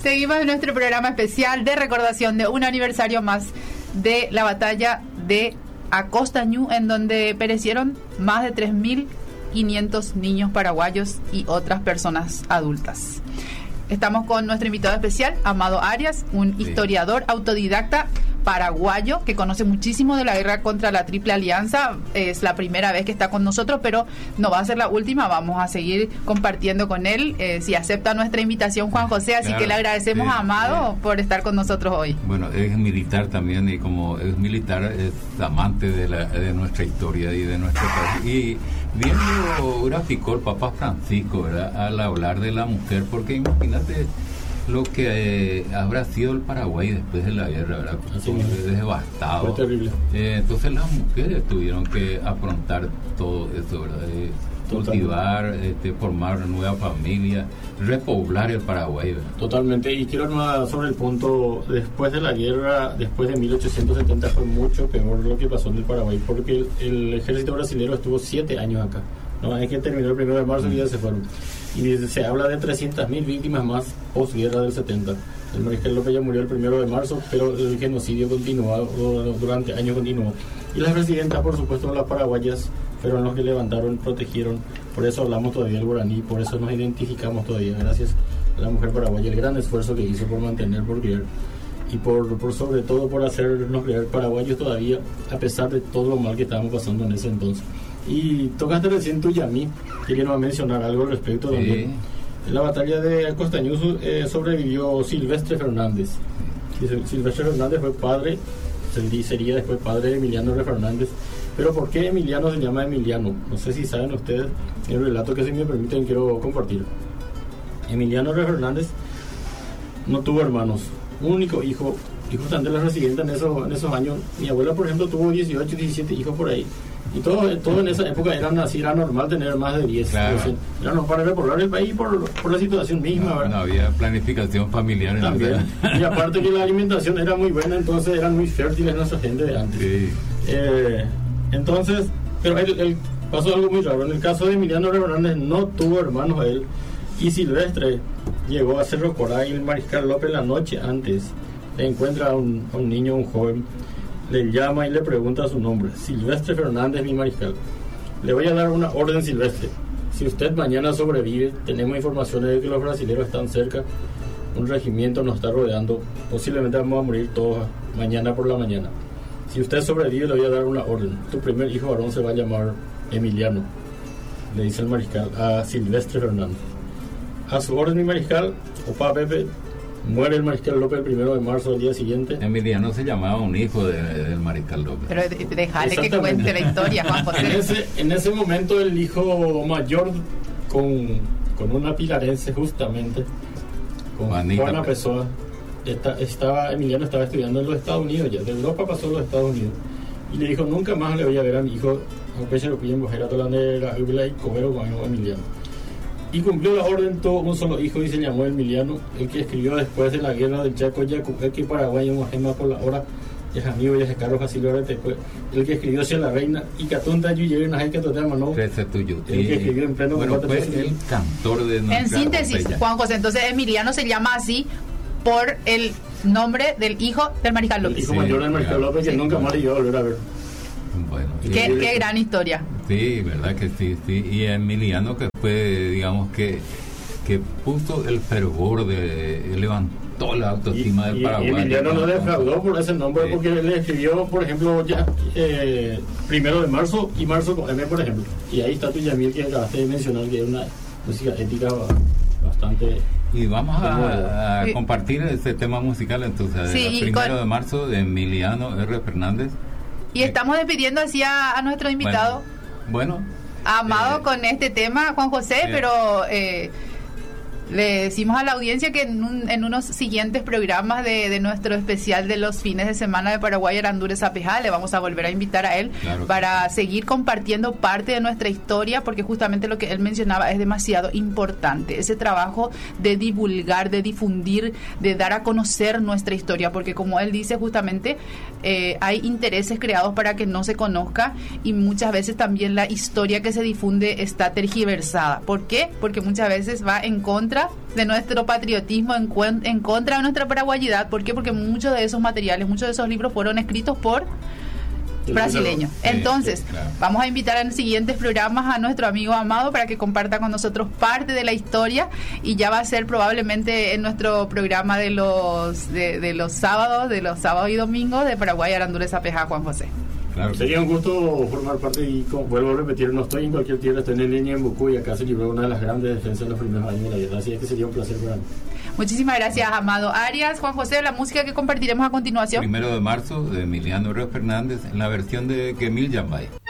Seguimos en nuestro programa especial de recordación de un aniversario más de la batalla de Acostañú, en donde perecieron más de 3.500 niños paraguayos y otras personas adultas. Estamos con nuestro invitado especial, Amado Arias, un historiador autodidacta paraguayo que conoce muchísimo de la guerra contra la Triple Alianza. Es la primera vez que está con nosotros, pero no va a ser la última. Vamos a seguir compartiendo con él, si acepta nuestra invitación, Juan José. Así que le agradecemos a Amado por estar con nosotros hoy. Bueno, es militar también, y como es militar, es amante de nuestra historia y de nuestro país. Y bien lo graficó el Papa Francisco, ¿verdad?, al hablar de la mujer, porque imagínate lo que habrá sido el Paraguay después de la guerra, ¿verdad? Devastado. Fue terrible. Entonces las mujeres tuvieron que afrontar todo eso, ¿verdad? Cultivar, formar una nueva familia, repoblar el Paraguay, ¿verdad? Totalmente, y quiero hablar sobre el punto, después de la guerra, después de 1870 fue mucho peor lo que pasó en el Paraguay, porque el ejército brasileño estuvo 7 años acá, ¿no? Es que terminó el 1 de marzo y ya se fueron. Y se habla de 300.000 víctimas más posguerra del 70. El mariscal López ya murió el 1 de marzo, pero el genocidio continuó, durante años continuó. Y las presidentas, por supuesto, las paraguayas, fueron los que levantaron, protegieron. Por eso hablamos todavía el guaraní, por eso nos identificamos todavía, gracias a la mujer paraguaya, el gran esfuerzo que hizo por mantener, por criar, y por sobre todo por hacernos creer paraguayos todavía, a pesar de todo lo mal que estábamos pasando en ese entonces. Y tocaste recién Tuyamí, quería mencionar algo al respecto también. En la batalla de Acostañú sobrevivió Silvestre Fernández. Silvestre Fernández fue padre, sería después padre de Emiliano R. Fernández. Pero ¿por qué Emiliano se llama Emiliano? No sé si saben ustedes, en el relato que si me permiten quiero compartir. Emiliano R. Fernández no tuvo hermanos, un único hijo, y justamente la residenta en esos años. Mi abuela, por ejemplo, tuvo 18, 17 hijos por ahí. Y todo en esa época era normal tener más de 10. Claro. Era normal para repoblar el país por la situación misma. No había planificación familiar. También. Y aparte que la alimentación era muy buena, entonces eran muy fértiles nuestra gente de antes. Sí. Entonces, pero él pasó algo muy raro. En el caso de Emiliano Hernández no tuvo hermanos él. Y Silvestre llegó a Cerro Corá, y el mariscal López la noche antes le encuentra a un niño, un joven, le llama y le pregunta su nombre. Silvestre Fernández, mi mariscal. Le voy a dar una orden, Silvestre. Si usted mañana sobrevive, tenemos informaciones de que los brasileños están cerca, un regimiento nos está rodeando, posiblemente vamos a morir todos mañana por la mañana. Si usted sobrevive, le voy a dar una orden. Tu primer hijo varón se va a llamar Emiliano, le dice el mariscal a Silvestre Fernández. A su orden, mi mariscal. Opa Pepe. Muere el mariscal López el 1 de marzo, al día siguiente. Emiliano se llamaba un hijo del mariscal López. Pero déjale que cuente la historia, Juan José. En ese momento el hijo mayor, con una pilarense justamente, con Juana Pessoa, Emiliano estaba estudiando en los Estados Unidos ya, de Europa pasó a los Estados Unidos, y le dijo: nunca más le voy a ver a mi hijo, aunque se lo piden mujer a toda la y cobero con Emiliano. Y cumplió la orden, tuvo un solo hijo y se llamó Emiliano, el que escribió después de la guerra del Chaco, que Paraguay en Guajema por la hora, es amigo y es caro fácil, el que escribió hacia la reina y Catunta Yuyeri Najay Catoteamano, el que escribió en pleno combate. Bueno, fue el cantor de nuestra. En síntesis, Juan José, entonces Emiliano se llama así por el nombre del hijo del mariscal López. El hijo mayor del mariscal López, que nunca más le iba a volver a ver. Bueno, qué gran historia. Sí, verdad que sí. Y Emiliano, que fue, digamos, que puso el fervor, levantó la autoestima del Paraguay. Y Emiliano no defraudó por ese nombre, porque él le escribió, por ejemplo, ya 1 de marzo y marzo con M, por ejemplo. Y ahí está Tuyamil, que acabaste de mencionar, que es una música ética bastante. Y vamos a compartir este tema musical entonces, el 1 de marzo de Emiliano R. Fernández. Y estamos despidiendo así a nuestro invitado. Bueno. Amado con este tema, Juan José, pero le decimos a la audiencia que en unos siguientes programas de nuestro especial de los fines de semana de Paraguay Arandures Apejá, le vamos a volver a invitar a él, claro, para seguir compartiendo parte de nuestra historia, porque justamente lo que él mencionaba es demasiado importante, ese trabajo de divulgar, de difundir, de dar a conocer nuestra historia, porque como él dice justamente, hay intereses creados para que no se conozca, y muchas veces también la historia que se difunde está tergiversada. ¿Por qué? Porque muchas veces va en contra crítica de nuestro patriotismo en contra de nuestra paraguayidad. ¿Por qué? Porque muchos de esos materiales, muchos de esos libros fueron escritos por brasileños. Entonces, claro, vamos a invitar en siguientes programas a nuestro amigo Amado para que comparta con nosotros parte de la historia, y ya va a ser probablemente en nuestro programa de los sábados y domingos de Paraguay, Arandura, Zapeja, Juan José. Claro. Sería un gusto formar parte, y vuelvo a repetir, no estoy en cualquier tierra, estoy en el Leña, en Bucú, y acá se libró una de las grandes defensas de los primeros años de la guerra, así es que sería un placer para mí. Muchísimas gracias, Amado Arias. Juan José, la música que compartiremos a continuación. 1 de marzo, de Emiliano Ríos Fernández, en la versión de Kemil Yambay.